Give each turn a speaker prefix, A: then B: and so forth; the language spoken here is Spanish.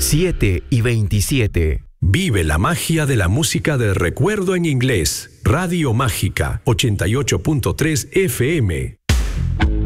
A: 7:27.
B: Vive la magia de la música de recuerdo en inglés. Radio Mágica 88.3 FM.